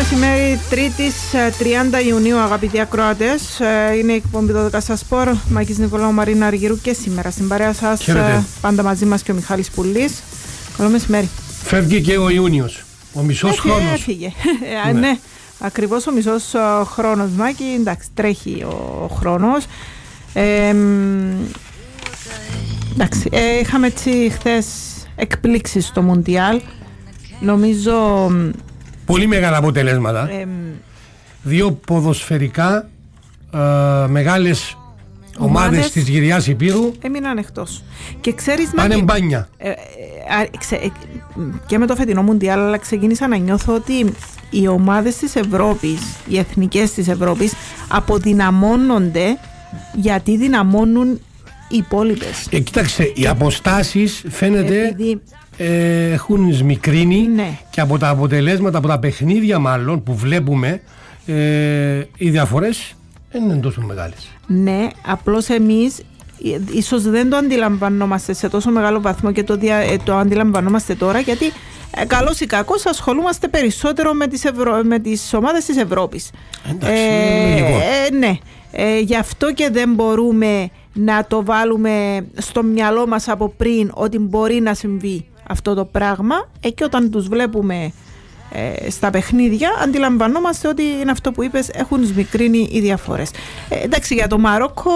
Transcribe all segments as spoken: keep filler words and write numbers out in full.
μεσημέρι Τρίτης τριάντα Ιουνίου, αγαπητοί ακροατές. Είναι η εκπομπή δώδεκα στα Σπορ. Μάκης Νικολάου, Μαρίνα Αργυρού και σήμερα στην παρέα σας. Χαίρετε. Πάντα μαζί μας και ο Μιχάλης Πουλής. Καλό μεσημέρι. Φεύγει και ο Ιούνιος. Ο μισός χρόνος. Έφυγε. Ναι. ναι, ακριβώς ο μισός χρόνος, Μάκη. Εντάξει, τρέχει ο χρόνος. Ε, εντάξει, ε, είχαμε έτσι χθες εκπλήξεις στο Μουντιάλ. Νομίζω... Πολύ μεγάλα αποτελέσματα. Ε, Δύο ποδοσφαιρικά ε, μεγάλες ομάδες, ομάδες της γυριάς Υπήρου έμειναν εκτός. Και ξέρεις, πάνε μπάνια. Ε, ε, ξε, ε, και με το φετινό Μουντιάλ, αλλά ξεκίνησα να νιώθω ότι οι ομάδες της Ευρώπης, οι εθνικές της Ευρώπης, αποδυναμώνονται γιατί δυναμώνουν οι υπόλοιπες. Ε, κοίταξε, οι αποστάσεις φαίνεται... Επειδή... Ε, έχουν σμικρύνει, ναι. Και από τα αποτελέσματα, από τα παιχνίδια μάλλον που βλέπουμε, ε, οι διαφορές δεν είναι τόσο μεγάλες. Ναι, απλώς εμείς ίσως δεν το αντιλαμβανόμαστε σε τόσο μεγάλο βαθμό και το, δια, το αντιλαμβανόμαστε τώρα, γιατί ε, καλώς ή κακώς ασχολούμαστε περισσότερο με τις, Ευρω... με τις ομάδες της Ευρώπης. Εντάξει, ε, ε, ναι, ε, γι' αυτό και δεν μπορούμε να το βάλουμε στο μυαλό μας από πριν ότι μπορεί να συμβεί αυτό το πράγμα, ε, και όταν τους βλέπουμε ε, στα παιχνίδια αντιλαμβανόμαστε ότι είναι αυτό που είπες, έχουν σμικρύνει οι διαφορές. Ε, εντάξει, για το Μαρόκο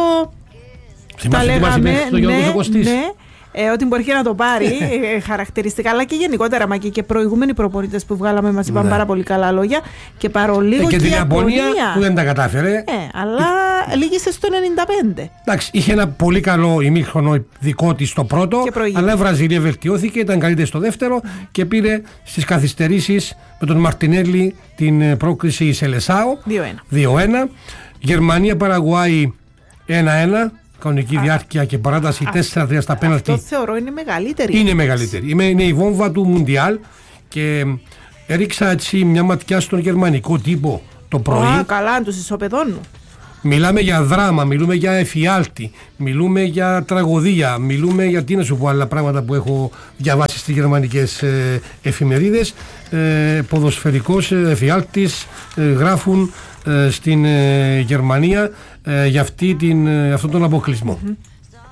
τα λέγαμε, ναι, ναι, ε, ότι μπορεί και να το πάρει ε, χαρακτηριστικά, αλλά και γενικότερα, μα και, και προηγούμενοι προπονητές που βγάλαμε μας είπαν, ναι, πάρα πολύ καλά λόγια, και παρολίγο ε, και, και την Ιαπωνία που δεν τα κατάφερε, ε, αλλά ε, λίγησε στο ενενήντα πέντε. Εντάξει, είχε ένα πολύ καλό ημίχρονο δικό της στο πρώτο, αλλά η Βραζιλία βελτιώθηκε, ήταν καλύτερη στο δεύτερο, mm. και πήρε στις καθυστερήσεις με τον Μαρτινέλli την πρόκριση η Σελεσάο δύο ένα. Γερμανία Παραγουάη ένα ένα. Κανονική α, διάρκεια και παράταση τέσσερα τρία στα πέναλτι. Αυτό θεωρώ είναι μεγαλύτερη. Είναι μεγαλύτερη. Είναι, είναι η βόμβα του Μουντιάλ και έριξα έτσι μια ματιά στον γερμανικό τύπο το πρωί. Α, καλά, τους ισοπεδώνουν. Μιλάμε για δράμα, μιλούμε για εφιάλτη, μιλούμε για τραγωδία, μιλούμε για τι να σου πω άλλα πράγματα που έχω διαβάσει στις γερμανικές ε, εφημερίδες. Ε, ποδοσφαιρικός ε, εφιάλτης ε, γράφουν ε, στην ε, Γερμανία ε, για αυτή την, ε, αυτόν τον αποκλεισμό. Mm-hmm.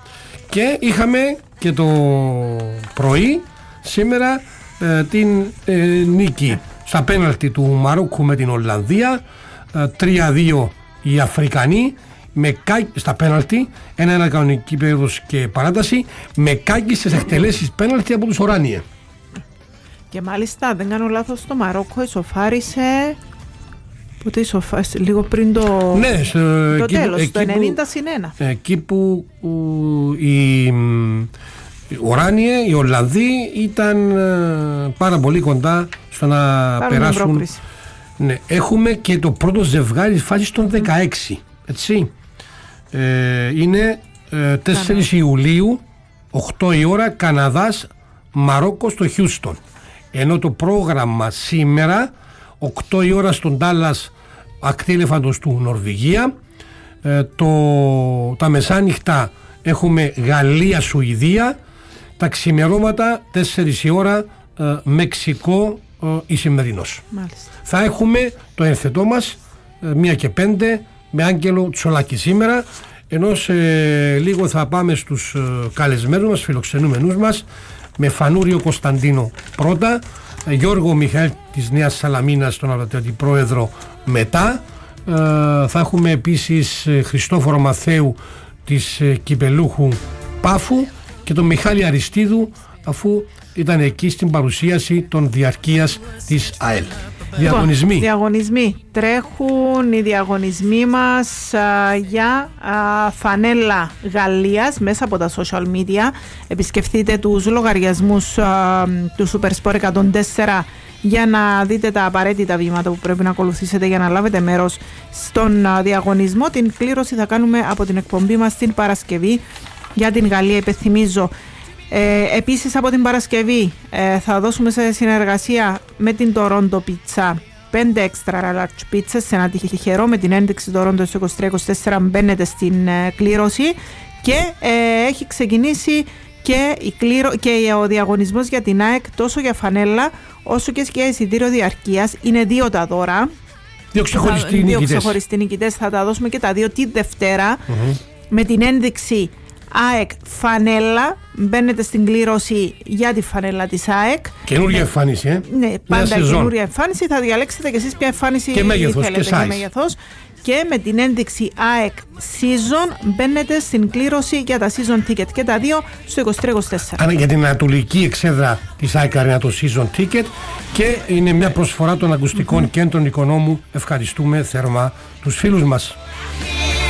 Και είχαμε και το πρωί σήμερα ε, την ε, νίκη στα πέναλτι του Μαρόκου με την Ολλανδία, ε, τρία δύο οι Αφρικανοί με κάκι, στα πέναλτι, ένα ένα κανονική περίοδος και παράταση, με κάκιστες εκτελέσεις πέναλτι από τους Οράνιε. Και μάλιστα, δεν κάνω λάθος, το Μαρόκο ισοφάρισε ποτέ ισοφάρισε, λίγο πριν το, ναι, στο, το εκεί, τέλος, εκεί το ενενήντα συν ένα. Εκεί που ου, οι, οι Οράνιε, οι Ολλανδοί ήταν uh, πάρα πολύ κοντά στο να Πάρουν περάσουν. Ναι, έχουμε και το πρώτο ζευγάρι φάσης των δεκαέξι, έτσι. Ε, είναι ε, τέσσερις Ιουλίου, οκτώ η ώρα, Καναδάς, Μαρόκο στο Χιούστον. Ενώ το πρόγραμμα σήμερα, οκτώ η ώρα στον Ντάλλας, ακτή Ελεφάντος του Νορβηγία. Ε, το, τα μεσάνυχτα έχουμε Γαλλία-Σουηδία. Τα ξημερώματα, τέσσερις η ώρα, ε, Μεξικό, Ισημερινός. Θα έχουμε το ένθετό μας μία και πέντε με Άγγελο Τσολάκη σήμερα, ενώ σε λίγο θα πάμε στους ε, καλεσμένους μας, φιλοξενούμενους μας, με Φανούριο Κωνσταντίνο πρώτα, ε, Γιώργο Μιχαήλ της Νέας Σαλαμίνας, τον αντιπρόεδρο μετά, ε, θα έχουμε επίσης ε, Χριστόφορο Μαθαίου της ε, Κυπελούχου Πάφου και τον Μιχάλη Αριστίδου, αφού ήταν εκεί στην παρουσίαση των διαρκείας της ΑΕΛ. Διαγωνισμοί. Λοιπόν, διαγωνισμοί. Τρέχουν οι διαγωνισμοί μας α, για α, φανέλα Γαλλίας μέσα από τα social media. Επισκεφτείτε τους λογαριασμούς α, του Supersport εκατόν τέσσερα για να δείτε τα απαραίτητα βήματα που πρέπει να ακολουθήσετε για να λάβετε μέρος στον α, διαγωνισμό. Την κλήρωση θα κάνουμε από την εκπομπή μας την Παρασκευή για την Γαλλία, υπενθυμίζω. Ε, επίσης από την Παρασκευή ε, θα δώσουμε σε συνεργασία με την Toronto Pizza πέντε extra large pizzas σε ένα τυχερό με την ένδειξη Toronto είκοσι τρία είκοσι τέσσερα. Μπαίνετε στην ε, κλήρωση και ε, έχει ξεκινήσει και, η κλήρο, και ο διαγωνισμός για την ΑΕΚ τόσο για φανέλα όσο και για εισιτήριο διαρκείας. Είναι δύο τα δώρα. Δύο ξεχωριστοί νικητές. Δύο ξεχωριστοί νικητές. Θα τα δώσουμε και τα δύο τη Δευτέρα mm-hmm. με την ένδειξη ΑΕΚ φανέλα. Μπαίνετε στην κλήρωση για τη φανέλα της ΑΕΚ. Καινούργια εμφάνιση, ε. Ναι, πάντα καινούργια εμφάνιση. Θα διαλέξετε και εσείς ποια εμφάνιση και μέγεθος, θέλετε και, και μέγεθος. Και με την ένδειξη ΑΕΚ Season μπαίνετε στην κλήρωση για τα Season Ticket και τα δύο στο είκοσι τρία είκοσι τέσσερα. Άρα για την ανατολική εξέδρα της ΑΕΚ Arena το Season Ticket, και είναι μια προσφορά των ακουστικών mm-hmm. κέντρων Οικονόμου. Ευχαριστούμε θερμά τους φίλους μας.